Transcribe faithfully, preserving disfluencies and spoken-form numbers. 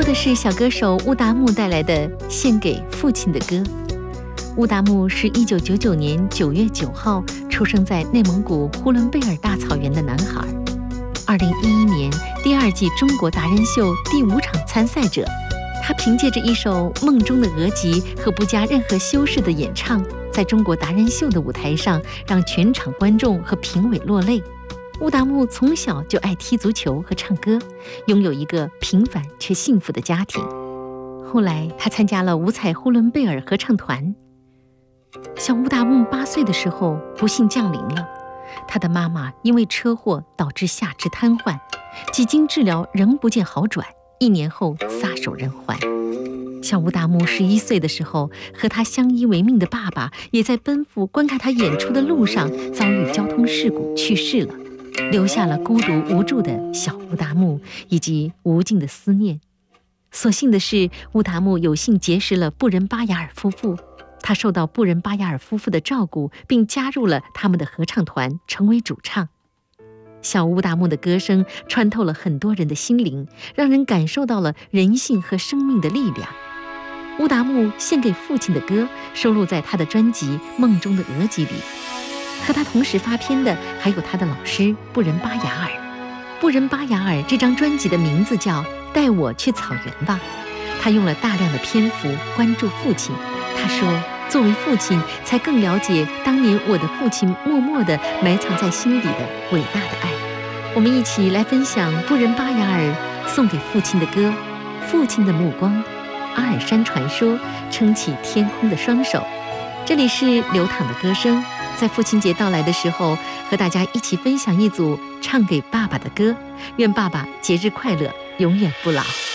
的是小歌手乌达木带来的《献给父亲的歌》。乌达木是一九九九年九月九号出生在内蒙古呼伦贝尔大草原的男孩。二零一一年第二季中国达人秀第五场参赛者，他凭借着一首《梦中的额吉》和不加任何修饰的演唱，在中国达人秀的舞台上让全场观众和评委落泪。乌达木从小就爱踢足球和唱歌，拥有一个平凡却幸福的家庭。后来他参加了五彩呼伦贝尔合唱团。小乌达木八岁的时候不幸降临了，他的妈妈因为车祸导致下肢瘫痪，几经治疗仍不见好转，一年后撒手人寰。小乌达木十一岁的时候，和他相依为命的爸爸也在奔赴观看他演出的路上遭遇交通事故去世了，留下了孤独无助的小乌达木以及无尽的思念。所幸的是，乌达木有幸结识了布仁巴雅尔夫妇，他受到布仁巴雅尔夫妇的照顾，并加入了他们的合唱团，成为主唱。小乌达木的歌声穿透了很多人的心灵，让人感受到了人性和生命的力量。乌达木献给父亲的歌收录在他的专辑《梦中的额吉》里。和他同时发片的还有他的老师布仁巴雅尔。布仁巴雅尔这张专辑的名字叫《带我去草原吧》，他用了大量的篇幅关注父亲。他说，作为父亲才更了解当年我的父亲默默地埋藏在心底的伟大的爱。我们一起来分享布仁巴雅尔送给父亲的歌《父亲的目光》，阿尔山传说，撑起天空的双手。这里是流淌的歌声，在父亲节到来的时候，和大家一起分享一组唱给爸爸的歌，愿爸爸节日快乐，永远不老。